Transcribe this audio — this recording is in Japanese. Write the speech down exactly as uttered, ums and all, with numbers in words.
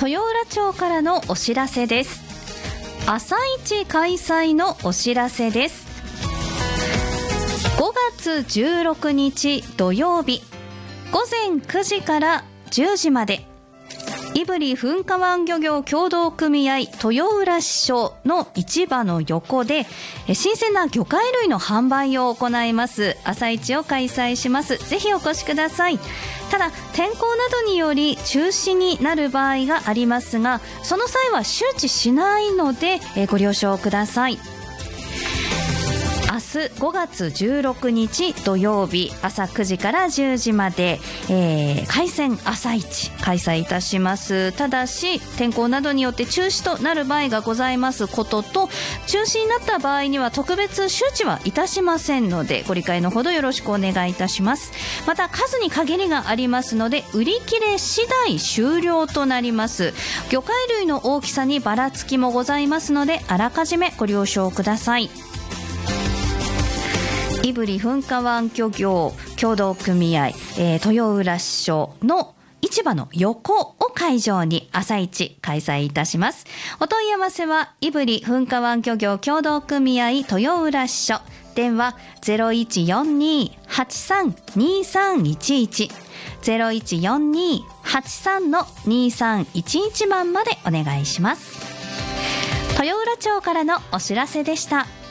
豊浦町からのお知らせです。朝市開催のお知らせです。ごがつじゅうろくにち土曜日ごぜんくじからじゅうじまで、胆振噴火湾漁業協同組合豊浦支所の市場の横で新鮮な魚介類の販売を行います朝市を開催します。ぜひお越しください。ただ天候などにより中止になる場合がありますが、その際は周知しないのでご了承ください。明日ごがつじゅうろくにち土曜日朝くじからじゅうじまで、えー、海鮮朝市開催いたします。ただし天候などによって中止となる場合がございますことと、中止になった場合には特別周知はいたしませんのでご理解のほどよろしくお願いいたします。また数に限りがありますので売り切れ次第終了となります。魚介類の大きさにばらつきもございますのであらかじめご了承ください。胆振噴火湾漁業協同組合、えー、豊浦支所の市場の横を会場に朝市開催いたします。お問い合わせは胆振噴火湾漁業協同組合豊浦支所、電話 ゼロいちよんに はちさん にさんいちいち ゼロいちよんに はちさん にさんいちいち 番までお願いします。豊浦町からのお知らせでした。